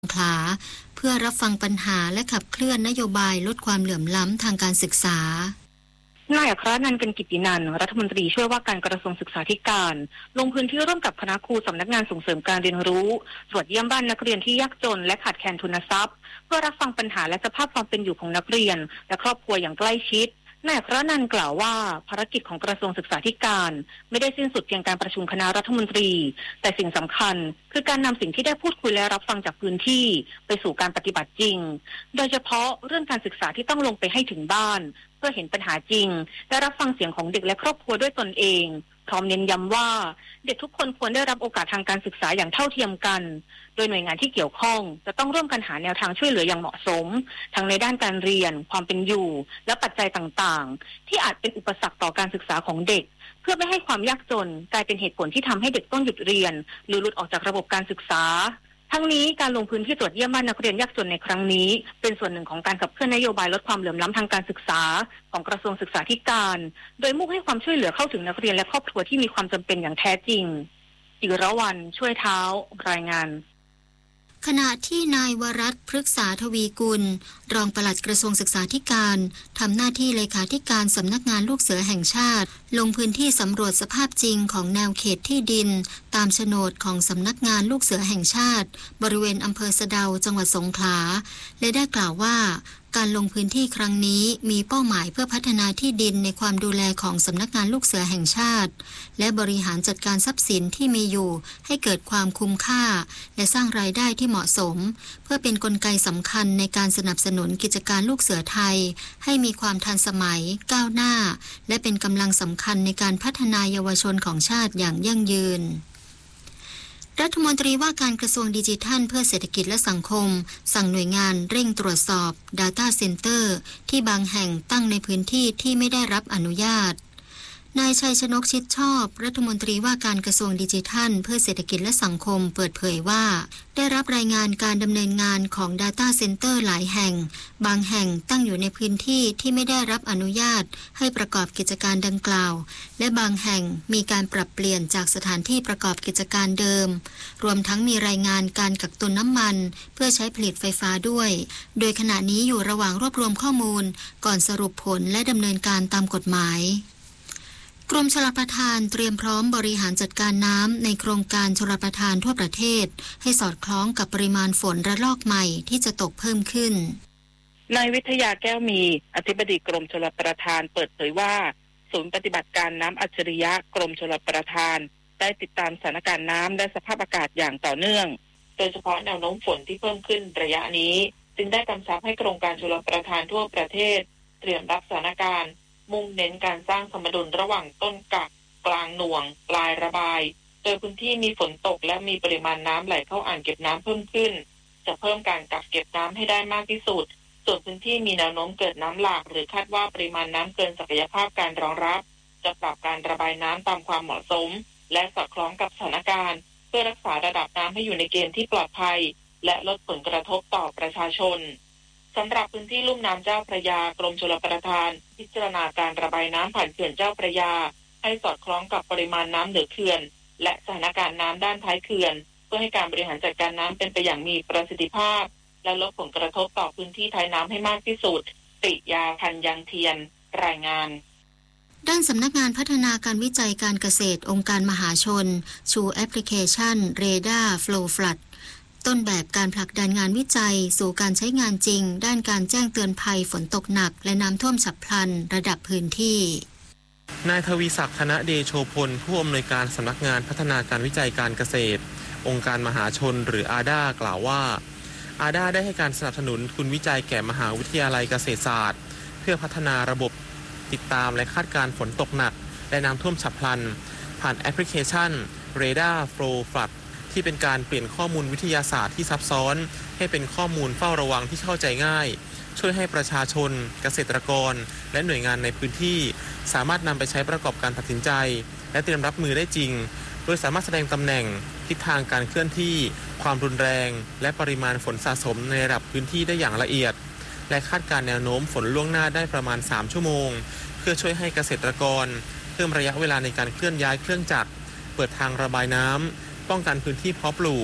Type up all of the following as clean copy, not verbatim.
สงขลาเพื่อรับฟังปัญหาและขับเคลื่อนนโยบายลดความเหลื่อมล้ำทางการศึกษานายอัครนันท์ เป็นกิตตินันท์ รัฐมนตรีช่วยว่าการกระทรวงศึกษาธิการลงพื้นที่ร่วมกับคณะครูสำนักงานส่งเสริมการเรียนรู้ตรวจเยี่ยมบ้านนักเรียนที่ยากจนและขาดแคลนทุนทรัพย์เพื่อรับฟังปัญหาและสภาพความเป็นอยู่ของนักเรียนและครอบครัวอย่างใกล้ชิดนายอัครนันท์กล่าวว่าภารกิจของกระทรวงศึกษาธิการไม่ได้สิ้นสุดเพียงการประชุมคณะรัฐมนตรีแต่สิ่งสำคัญคือการนำสิ่งที่ได้พูดคุยและรับฟังจากพื้นที่ไปสู่การปฏิบัติจริงโดยเฉพาะเรื่องการศึกษาที่ต้องลงไปให้ถึงบ้านเพื่อเห็นปัญหาจริงและรับฟังเสียงของเด็กและครอบครัวด้วยตนเองพร้อมเน้นย้ำว่าเด็กทุกคนควรได้รับโอกาสทางการศึกษาอย่างเท่าเทียมกันโดยหน่วยงานที่เกี่ยวข้องจะต้องร่วมกันหาแนวทางช่วยเหลืออย่างเหมาะสมทั้งในด้านการเรียนความเป็นอยู่และปัจจัยต่างๆที่อาจเป็นอุปสรรคต่อการศึกษาของเด็กเพื่อไม่ให้ความยากจนกลายเป็นเหตุผลที่ทำให้เด็กต้องหยุดเรียนหรือหลุดออกจากระบบการศึกษาทั้งนี้การลงพื้นที่ตรวจเยี่ยมบ้านนักเรียนยากจนในครั้งนี้เป็นส่วนหนึ่งของการขับเคลื่อนนโยบายลดความเหลื่อมล้ำทางการศึกษาของกระทรวงศึกษาธิการโดยมุ่งให้ความช่วยเหลือเข้าถึงนักเรียนและครอบครัวที่มีความจำเป็นอย่างแท้จริงจิรวรรณช่วยเท้ารายงานขณะที่นายวรัตน์ พฤกษาทวีกุลรองปลัดกระทรวงศึกษาธิการทำหน้าที่เลขาธิการสำนักงานลูกเสือแห่งชาติลงพื้นที่สำรวจสภาพจริงของแนวเขตที่ดินตามโฉนดของสำนักงานลูกเสือแห่งชาติบริเวณอำเภอสะเดาจังหวัดสงขลาและได้กล่าวว่าการลงพื้นที่ครั้งนี้มีเป้าหมายเพื่อพัฒนาที่ดินในความดูแลของสำนักงานลูกเสือแห่งชาติและบริหารจัดการทรัพย์สินที่มีอยู่ให้เกิดความคุ้มค่าและสร้างรายได้ที่เหมาะสมเพื่อเป็นกลไกสำคัญในการสนับสนุนกิจการลูกเสือไทยให้มีความทันสมัยก้าวหน้าและเป็นกำลังสำคัญในการพัฒนาเยาวชนของชาติอย่างยั่งยืนรัฐมนตรีว่าการกระทรวงดิจิทัลเพื่อเศรษฐกิจและสังคมสั่งหน่วยงานเร่งตรวจสอบ Data Center ที่บางแห่งตั้งในพื้นที่ที่ไม่ได้รับอนุญาตนายชัยชนกชิดชอบรัฐมนตรีว่าการกระทรวงดิจิทัลเพื่อเศรษฐกิจและสังคมเปิดเผยว่าได้รับรายงานการดำเนินงานของ Data Center หลายแห่งบางแห่งตั้งอยู่ในพื้นที่ที่ไม่ได้รับอนุญาตให้ประกอบกิจการดังกล่าวและบางแห่งมีการปรับเปลี่ยนจากสถานที่ประกอบกิจการเดิมรวมทั้งมีรายงานการกักตุนน้ำมันเพื่อใช้ผลิตไฟฟ้าด้วยโดยขณะนี้อยู่ระหว่างรวบรวมข้อมูลก่อนสรุปผลและดำเนินการตามกฎหมายกรมชลประทานเตรียมพร้อมบริหารจัดการน้ำในโครงการชลประทานทั่วประเทศให้สอดคล้องกับปริมาณฝนระลอกใหม่ที่จะตกเพิ่มขึ้นนายวิทยาแก้วมีอธิบดีกรมชลประทานเปิดเผยว่าศูนย์ปฏิบัติการน้ำอัจฉริยะกรมชลประทานได้ติดตามสถานการณ์น้ำและสภาพอากาศอย่างต่อเนื่องโดยเฉพาะแนวโน้มฝนที่เพิ่มขึ้นระยะนี้จึงได้กำชับให้โครงการชลประทานทั่วประเทศเตรียมรับสถานการณ์มุ่งเน้นการสร้างสมดุลระหว่างต้นกักกลางหน่วงปลายระบายโดยพื้นที่มีฝนตกและมีปริมาณน้ำไหลเข้าอ่างเก็บน้ำเพิ่มขึ้นจะเพิ่มการกักเก็บน้ำให้ได้มากที่สุดส่วนพื้นที่มีแนวโน้มเกิดน้ำหลากหรือคาดว่าปริมาณน้ำเกินศักยภาพการรองรับจะปรับการระบายน้ำตามความเหมาะสมและสอดคล้องกับสถานการณ์เพื่อรักษาระดับน้ำให้อยู่ในเกณฑ์ที่ปลอดภัยและลดผลกระทบต่อประชาชนสำหรับพื้นที่ลุ่มน้ำเจ้าพระยากรมชลประทานพิจารณาการระบายน้ำผ่านเขื่อนเจ้าพระยาให้สอดคล้องกับปริมาณน้ำเหนือเขื่อนและสถานการณ์น้ำด้านท้ายเขื่อนเพื่อให้การบริหารจัดการน้ำเป็นไปอย่างมีประสิทธิภาพและลดผลกระทบต่อพื้นที่ท้ายน้ำให้มากที่สุดปิยาพันยังเทียนรายงานด้านสำนักงานพัฒนาการวิจัยการเกษตรองค์การมหาชนชูแอปพลิเคชัน Radar Flow Floodต้นแบบการผลักดันงานวิจัยสู่การใช้งานจริงด้านการแจ้งเตือนภัยฝนตกหนักและน้ำท่วมฉับพลันระดับพื้นที่นายทวีศักดิ์ ธนเดโชพลผู้อำนวยการสำนักงานพัฒนาการวิจัยการเกษตรองค์การมหาชนหรืออาดากล่าวว่าอาดาได้ให้การสนับสนุนทุนวิจัยแก่มหาวิทยาลัยเกษตรศาสตร์เพื่อพัฒนาระบบติดตามและคาดการณ์ฝนตกหนักและน้ำท่วมฉับพลันผ่านแอปพลิเคชัน Radar Flow Floodที่เป็นการเปลี่ยนข้อมูลวิทยาศาสตร์ที่ซับซ้อนให้เป็นข้อมูลเฝ้าระวังที่เข้าใจง่ายช่วยให้ประชาชนเกษตรกรและหน่วยงานในพื้นที่สามารถนำไปใช้ประกอบการตัดสินใจและเตรียมรับมือได้จริงโดยสามารถแสดงตำแหน่งทิศทางการเคลื่อนที่ความรุนแรงและปริมาณฝนสะสมในระดับพื้นที่ได้อย่างละเอียดและคาดการณ์แนวโน้มฝนล่วงหน้าได้ประมาณ3ชั่วโมงเพื่อช่วยให้เกษตรกรเพิ่มระยะเวลาในการเคลื่อนย้ายเครื่องจักรเปิดทางระบายน้ำป้องกันพื้นที่เพาะปลูก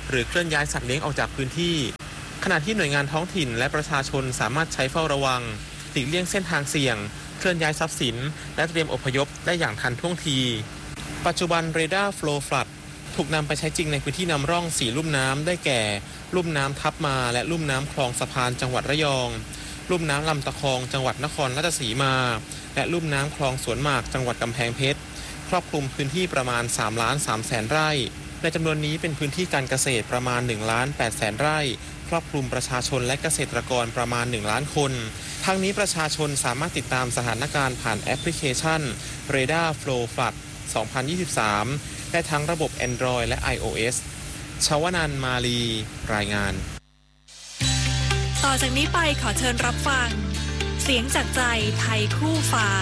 หรือเคลื่อนย้ายสัตว์เลี้ยงออกจากพื้นที่ขณะที่หน่วยงานท้องถิ่นและประชาชนสามารถใช้เฝ้าระวังหลีกเลี่ยงเส้นทางเสี่ยงเคลื่อนย้ายทรัพย์สินและเตรียมอพยพได้อย่างทันท่วงทีปัจจุบัน Radar Flow Flood ถูกนำไปใช้จริงในพื้นที่นำร่อง4ลุ่มน้ำได้แก่ลุ่มน้ำทับมาและลุ่มน้ำคลองสะพานจังหวัดระยองลุ่มน้ำลำตะคองจังหวัดนครราชสีมาและลุ่มน้ำคลองสวนหมากจังหวัดกำแพงเพชรครอบคลุมพื้นที่ประมาณ 3,300,000 ไร่ในจำนวนนี้เป็นพื้นที่การเกษตรประมาณ 1,800,000 ไร่ครอบคลุมประชาชนและเกษตรกรประมาณ 1 ล้านคนทั้งนี้ประชาชนสามารถติดตามสถานการณ์ผ่านแอปพลิเคชัน Radar Flow Flood 2023 ได้ทั้งระบบ Android และ iOS ชวนันท์มาลีรายงานต่อจากนี้ไปขอเชิญรับฟังเสียงจากใจไทยคู่ฟ้า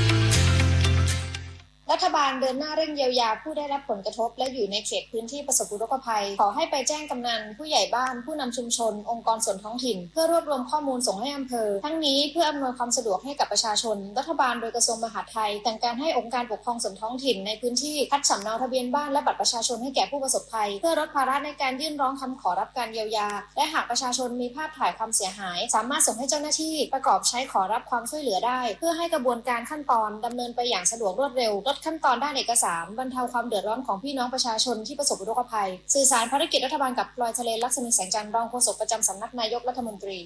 รัฐบาลเดินหน้าเร่งเยียวยาผู้ได้รับผลกระทบและอยู่ในเขตพื้นที่ประสบอุทกภัยขอให้ไปแจ้งกำนันผู้ใหญ่บ้านผู้นำชุมชนองค์กรส่วนท้องถิ่นเพื่อรวบรวมข้อมูลส่งให้อำเภอทั้งนี้เพื่ออำนวยความสะดวกให้กับประชาชนรัฐบาลโดยกระทรวงมหาดไทยแต่งการให้องค์การปกครองส่วนท้องถิ่นในพื้นที่คัดสำเนาทะเบียนบ้านและบัตรประชาชนให้แก่ผู้ประสบภัยเพื่อลดภาระในการยื่นร้องคำขอรับการเยียวยาและหากประชาชนมีภาพถ่ายความเสียหายสามารถส่งให้เจ้าหน้าที่ประกอบใช้ขอรับความช่วยเหลือได้เพื่อให้กระบวนการขั้นตอนดำเนินไปอย่างสะดวกรวดเร็วลดขั้นตอนด้านเอกสารบรรเทาความเดือดร้อนของพี่น้องประชาชนที่ประสบอุทกภัยสื่อสารภารกิจรัฐบาลกับพลอยทะเลลักษมีแสงจันทร์รองโฆษกประจำสำนักนายกรัฐมนตรี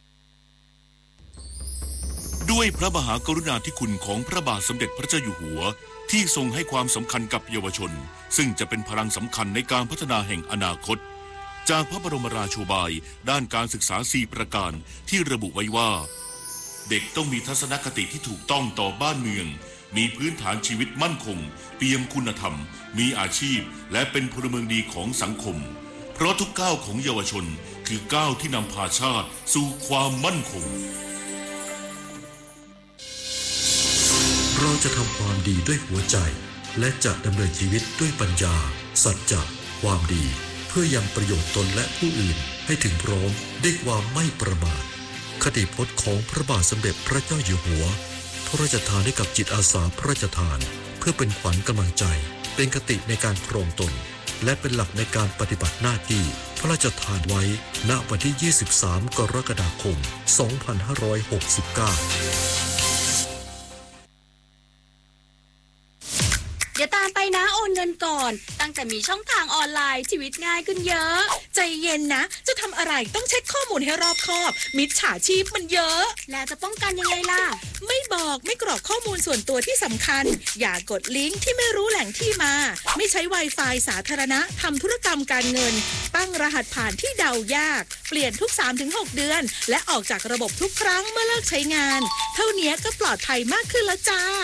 ด้วยพระมหากรุณาธิคุณของพระบาทสมเด็จพระเจ้าอยู่หัวที่ทรงให้ความสำคัญกับเยาวชนซึ่งจะเป็นพลังสำคัญในการพัฒนาแห่งอนาคตจากพระบรมราโชบายด้านการศึกษา4ประการที่ระบุไว้ว่าเด็กต้องมีทัศนคติที่ถูกต้องต่อบ้านเมืองมีพื้นฐานชีวิตมั่นคงเปี่ยมคุณธรรมมีอาชีพและเป็นพลเมืองดีของสังคมเพราะทุกก้าวของเยาวชนคือก้าวที่นำพาชาติสู่ความมั่นคงเราจะทำความดีด้วยหัวใจและจะดำเนินชีวิตด้วยปัญญาสัจจะความดีเพื่อยังประโยชน์ตนและผู้อื่นให้ถึงพร้อมด้วยความไม่ประมาทคติพจน์ของพระบาทสมเด็จพระเจ้าอยู่หัวพระราชทานให้กับจิตอาสาพระราชทานเพื่อเป็นขวัญกำลังใจเป็นคติในการครองตนและเป็นหลักในการปฏิบัติหน้าที่พระราชทานไว้ณวันที่23 กรกฎาคม 2569 เดี๋ยวตามไปนะโอนเงินก่อนตั้งแต่มีช่องทางออนไลน์ชีวิตง่ายขึ้นเยอะใจเย็นนะจะทำอะไรต้องเช็คข้อมูลให้รอบคอบมิจฉาชีพมันเยอะแล้วจะป้องกันยังไงล่ะไม่บอกไม่กรอกข้อมูลส่วนตัวที่สำคัญอย่ากดลิงก์ที่ไม่รู้แหล่งที่มาไม่ใช้ Wi-Fi สาธารณะทำธุรกรรมการเงินตั้งรหัสผ่านที่เดายากเปลี่ยนทุก 3-6 เดือนและออกจากระบบทุกครั้งเมื่อเลิกใช้งานเท่านี้ก็ปลอดภัยมากขึ้นแล้วจ้า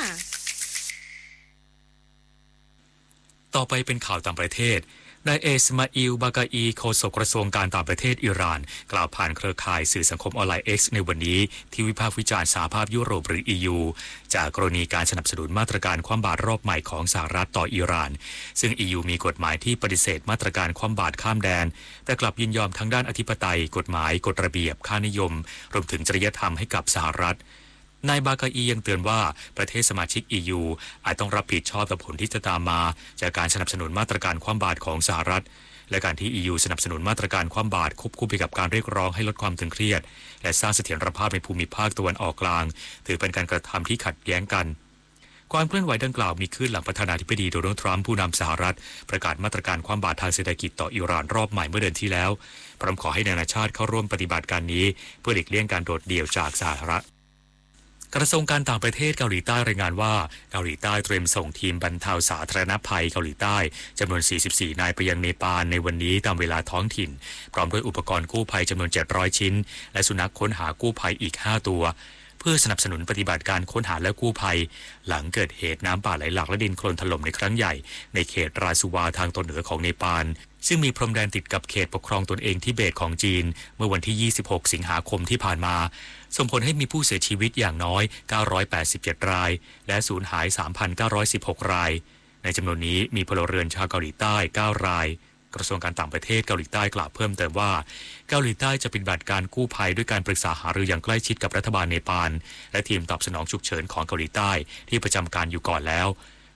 ต่อไปเป็นข่าวต่างประเทศนายเอสมาอิล บากาอีโฆษกกระทรวงการต่างประเทศอิหร่านกล่าวผ่านเครือข่ายสื่อสังคมออนไลน์ X ในวันนี้ที่วิพากษ์วิจารณ์สหภาพยุโรปหรือ EU จากกรณีการสนับสนุนมาตรการคว่ำบาตรรอบใหม่ของสหรัฐต่ออิหร่านซึ่ง EU มีกฎหมายที่ปฏิเสธมาตรการคว่ำบาตรข้ามแดนแต่กลับยินยอมทั้งด้านอธิปไตยกฎหมายกฎระเบียบค่านิยมรวมถึงจริยธรรมให้กับสหรัฐนายบากาอียังเตือนว่าประเทศสมาชิก EU อาจต้องรับผิดชอบต่อผลที่จะตามมาจากการสนับสนุนมาตรการคว่ำบาตรของสหรัฐและการที่ EU สนับสนุนมาตรการคว่ำบาตรควบคู่ไปกับการเรียกร้องให้ลดความตึงเครียดและสร้างเสถียรภาพในภูมิภาคตะวันออกกลางถือเป็นการกระทำที่ขัดแย้งกันความเคลื่อนไหวดังกล่าวมีขึ้นหลังประธานาธิบดีโดนัลด์ทรัมป์ผู้นำสหรัฐประกาศมาตรการคว่ำบาตรทางเศรษฐกิจต่ออิหร่านรอบใหม่เมื่อเดือนที่แล้วพร้อมขอให้นานาชาติเข้าร่วมปฏิบัติการนี้เพื่อหลีกเลี่ยงการโดดเดี่ยวจากสหรัฐกระทรวงการต่างประเทศเกาหลีใต้รายงานว่าเกาหลีใต้เตรียมส่งทีมบรรเทาสาธารณภัยเกาหลีใต้จำนวน44นายไปยังเนปาลในวันนี้ตามเวลาท้องถิ่นพร้อมด้วยอุปกรณ์กู้ภัยจำนวน700ชิ้นและสุนัขค้นหากู้ภัยอีก5ตัวเพื่อสนับสนุนปฏิบัติการค้นหาและกู้ภัยหลังเกิดเหตุน้ำป่าไหลหลากและดินโคลนถล่มในครั้งใหญ่ในเขตราซูวาทางตอนเหนือของเนปาลซึ่งมีพรมแดนติดกับเขตปกครองตนเองทิเบตของจีนเมื่อวันที่26สิงหาคมที่ผ่านมาส่งผลให้มีผู้เสียชีวิตอย่างน้อย987รายและสูญหาย 3,916 รายในจำนวนนี้มีพลเรือนชาวเกาหลีใต้9รายกระทรวงการต่างประเทศเกาหลีใต้กล่าวเพิ่มเติมว่าเกาหลีใต้จะปฏิบัติการกู้ภัยด้วยการปรึกษาหารืออย่างใกล้ชิดกับรัฐบาลเนปาลและทีมตอบสนองฉุกเฉินของเกาหลีใต้ที่ประจำการอยู่ก่อนแล้ว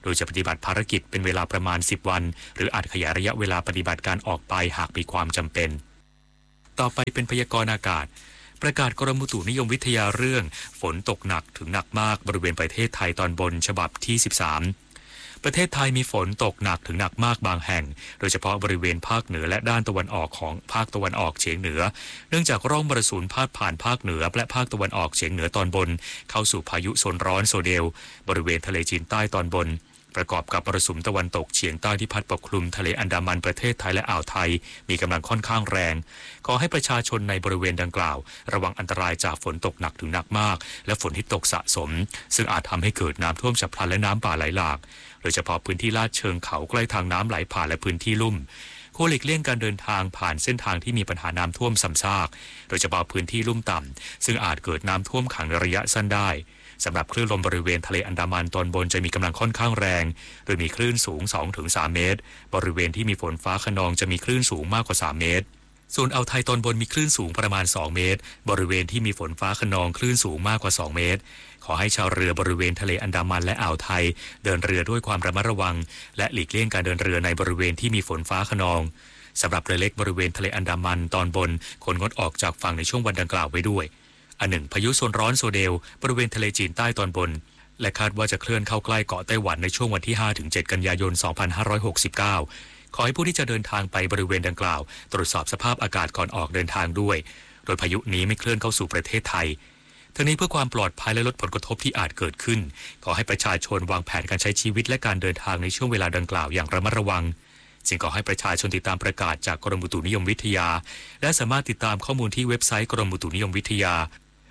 โดยจะปฏิบัติภารกิจเป็นเวลาประมาณ10วันหรืออาจขยายระยะเวลาปฏิบัติการออกไปหากมีความจำเป็นต่อไปเป็นพยากรณ์อากาศประกาศกรมอุตุนิยมวิทยาเรื่องฝนตกหนักถึงหนักมากบริเวณประเทศไทยตอนบนฉบับที่13ประเทศไทยมีฝนตกหนักถึงหนักมากบางแห่งโดยเฉพาะบริเวณภาคเหนือและด้านตะวันออกของภาคตะวันออกเฉียงเหนือเนื่องจากร่องมรสุมพาดผ่านภาคเหนือและภาคตะวันออกเฉียงเหนือตอนบนเข้าสู่พายุโซนร้อนโซเดลบริเวณทะเลจีนใต้ตอนบนประกอบกับมรสุมตะวันตกเฉียงใต้ที่พัดปกคลุมทะเลอันดามันประเทศไทยและอ่าวไทยมีกำลังค่อนข้างแรงขอให้ประชาชนในบริเวณดังกล่าวระวังอันตรายจากฝนตกหนักถึงหนักมากและฝนที่ตกสะสมซึ่งอาจทำให้เกิดน้ำท่วมฉับพลันและน้ำป่าไหลหลากโดยเฉพาะพื้นที่ลาดเชิงเขาใกล้ทางน้ำไหลผ่านและพื้นที่ลุ่มควรหลีกเลี่ยงการเดินทางผ่านเส้นทางที่มีปัญหาน้ำท่วมซ้ำซากโดยเฉพาะพื้นที่ลุ่มต่ำซึ่งอาจเกิดน้ำท่วมขังในระยะสั้นได้สำหรับคลื่นลมบริเวณทะเลอันดามันตอนบนจะมีกำลังค่อนข้างแรงโดยมีคลื่นสูง 2-3 เมตรบริเวณที่มีฝนฟ้าคะนองจะมีคลื่นสูงมากกว่า3เมตรส่วนอ่าวไทยตอนบนมีคลื่นสูงประมาณ2เมตรบริเวณที่มีฝนฟ้าคะนองคลื่นสูงมากกว่า2เมตรขอให้ชาวเรือบริเวณทะเลอันดามันและอ่าวไทยเดินเรือด้วยความระมัดระวังและหลีกเลี่ยงการเดินเรือในบริเวณที่มีฝนฟ้าคะนองสำหรับเรือเล็กบริเวณทะเลอันดามันตอนบนควรงดออกจากฝั่งในช่วงวันดังกล่าวไว้ด้วยอันหนึ่งพายุโซนร้อนโซเดลบริเวณทะเลจีนใต้ตอนบนและคาดว่าจะเคลื่อนเข้าใกล้เกาะไต้หวันในช่วงวันที่ 5-7 กันยายน 2569ขอให้ผู้ที่จะเดินทางไปบริเวณดังกล่าวตรวจสอบสภาพอากาศก่อนออกเดินทางด้วยโดยพายุนี้ไม่เคลื่อนเข้าสู่ประเทศไทยทั้งนี้เพื่อความปลอดภัยและลดผลกระทบที่อาจเกิดขึ้นขอให้ประชาชนวางแผนการใช้ชีวิตและการเดินทางในช่วงเวลาดังกล่าวอย่างระมัดระวังจึงขอให้ประชาชนติดตามประกาศจากกรมอุตุนิยมวิทยาและสามารถติดตามข้อมูลที่เว็บไซต์กรมอุตุนิยมวิทยา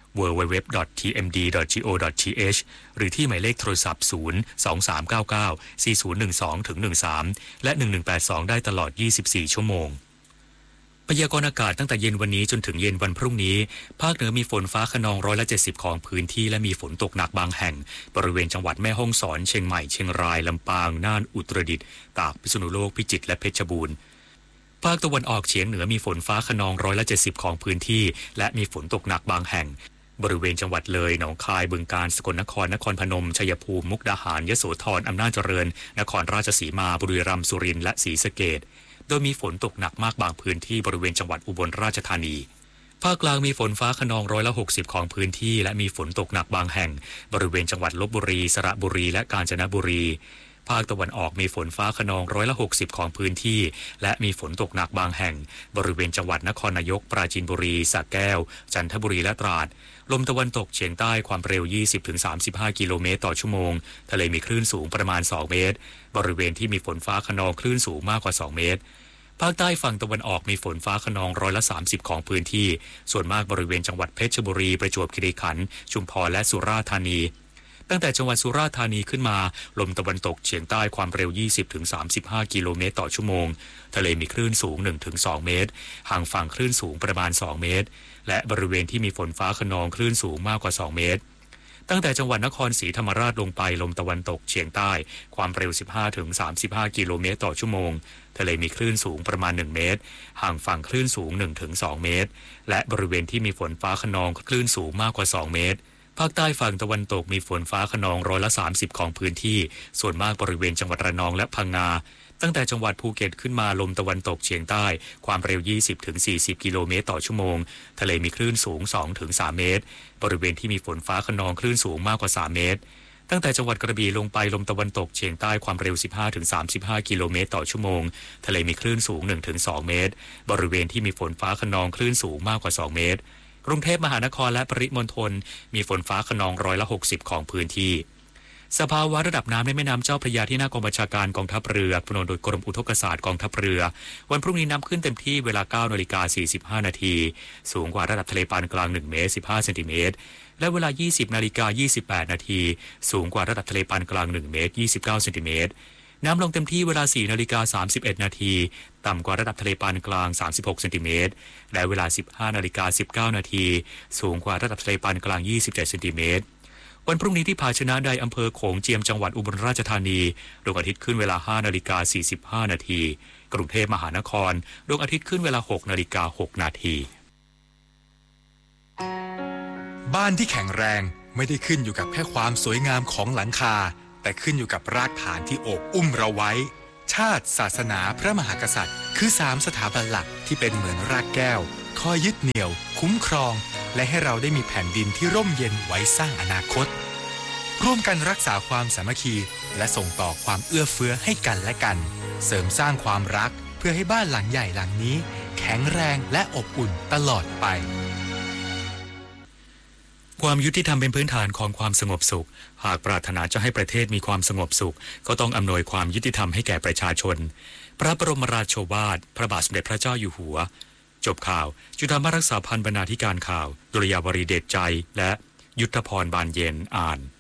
www.tmd.go.th หรือที่หมายเลขโทรศัพท์ 023994012-13 และ 1182 ได้ตลอด 24 ชั่วโมงพยากรณ์อากาศตั้งแต่เย็นวันนี้จนถึงเย็นวันพรุ่งนี้ภาคเหนือมีฝนฟ้าคะนอง170ของพื้นที่และมีฝนตกหนักบางแห่งบริเวณจังหวัดแม่ฮ่องสอนเชียงใหม่เชียงรายลำปางน่านอุตรดิตถ์ตากพิษณุโลกพิจิตรและเพชรบูรณ์ภาคตะวันออกเฉียงเหนือมีฝนฟ้าคะนอง170ของพื้นที่และมีฝนตกหนักบางแห่งบริเวณจังหวัดเลยหนองคายบึงกาฬสกลนครนครพนมชัยภูมิมุกดาหารยโสธรอำนาจเจริญนครราชสีมาบุรีรัมย์สุรินทร์และศรีสะเกษโดยมีฝนตกหนักมากบางพื้นที่บริเวณจังหวัดอุบลราชธานีภาคกลางมีฝนฟ้าคะนอง160ของพื้นที่และมีฝนตกหนักบางแห่งบริเวณจังหวัดลพบุรีสระบุรีและกาญจนบุรีภาคตะวันออกมีฝนฟ้าคะนอง160ของพื้นที่และมีฝนตกหนักบางแห่งบริเวณจังหวัดนครนายกปราจีนบุรีสระแก้วจันทบุรีและตราดลมตะวันตกเฉียงใต้ความเร็ว 20-35 กิโลเมตรต่อชั่วโมงทะเลมีคลื่นสูงประมาณ2เมตรบริเวณที่มีฝนฟ้าคะนองคลื่นสูงมากกว่า2เมตรภาคใต้ฝั่งตะวันออกมีฝนฟ้าคะนอง30%ของพื้นที่ส่วนมากบริเวณจังหวัดเพชรบุรีประจวบคีรีขันธ์ชุมพรและสุราษฎร์ธานีตั้งแต่จังหวัดสุราษฎร์ธานีขึ้นมาลมตะวันตกเฉียงใต้ความเร็ว 20-35 กิโลเมตรต่อชั่วโมงทะเลมีคลื่นสูง 1-2 เมตรห่างฝั่งคลื่นสูงประมาณ2เมตรและบริเวณที่มีฝนฟ้าคะนองคลื่นสูงมากกว่า2เมตรตั้งแต่จังหวัดนครศรีธรรมราชลงไปลมตะวันตกเฉียงใต้ความเร็ว 15-35 กิโลเมตรต่อชั่วโมงทะเลมีคลื่นสูงประมาณ1เมตรห่างฝั่งคลื่นสูง 1-2 เมตรและบริเวณที่มีฝนฟ้าคะนองคลื่นสูงมากกว่า2เมตรภาคใต้ฝั่งตะวันตกมีฝนฟ้าคะนอง30%ของพื้นที่ส่วนมากบริเวณจังหวัดระนองและพังงาตั้งแต่จังหวัดภูเก็ตขึ้นมาลมตะวันตกเฉียงใต้ความเร็ว 20-40 กิโลเมตรต่อชั่วโมงทะเลมีคลื่นสูง 2-3 เมตรบริเวณที่มีฝนฟ้าคะนองคลื่นสูงมากกว่า3เมตรตั้งแต่จังหวัดกระบี่ลงไปลมตะวันตกเฉียงใต้ความเร็ว 15-35 กิโลเมตรต่อชั่วโมงทะเลมีคลื่นสูง 1-2 เมตรบริเวณที่มีฝนฟ้าคะนองคลื่นสูงมากกว่า2เมตรกรุงเทพมหานครและปริมณฑลมีฝนฟ้าคะนอง60%ของพื้นที่สภาวะระดับน้ำในแม่น้ำเจ้าพระยาที่หน้ากองบัญชาการกองทัพเรือพนโดยกรมอุทกศาสตร์กองทัพเรือวันพรุ่งนี้น้ำขึ้นเต็มที่เวลา 9:45 นาทีสูงกว่าระดับทะเลปานกลาง1เมตร15เซนติเมตรและเวลา 20:28 นาทีสูงกว่าระดับทะเลปานกลาง1เมตร29เซนติเมตรน้ำลงเต็มที่เวลา 4:31 นาทีต่ำกว่าระดับทะเลปานกลาง36เซนติเมตรและเวลา 15:19 นาทีสูงกว่าระดับทะเลปานกลาง27เซนติเมตรวันพรุ่งนี้ที่ภาชนะใดอำเภอโขงเจียมจังหวัดอุบลราชธานีดวงอาทิตย์ขึ้นเวลา 5:45 นาทีกรุงเทพมหานครดวงอาทิตย์ขึ้นเวลา 6:06 นาทีบ้านที่แข็งแรงไม่ได้ขึ้นอยู่กับแค่ความสวยงามของหลังคาแต่ขึ้นอยู่กับรากฐานที่โอบอุ้มเราไว้ชาติศาสนาพระมหากษัตริย์คือ3สถาบันหลักที่เป็นเหมือนรากแก้วคอยยึดเหนี่ยวคุ้มครองและให้เราได้มีแผ่นดินที่ร่มเย็นไว้สร้างอนาคตร่วมกันรักษาความสามัคคีและส่งต่อความเอื้อเฟื้อให้กันและกันเสริมสร้างความรักเพื่อให้บ้านหลังใหญ่หลังนี้แข็งแรงและอบอุ่นตลอดไปความยุติธรรมเป็นพื้นฐานของความสงบสุขหากปรารถนาจะให้ประเทศมีความสงบสุขก็ต้องอำนวยความยุติธรรมให้แก่ประชาชนพระบรมราโชวาทพระบาทสมเด็จพระเจ้าอยู่หัวจบข่าวจุฬาภรักษาพันธ์บรรณาธิการข่าวดุริยาวรีเดชใจและยุทธพรบานเย็นอ่าน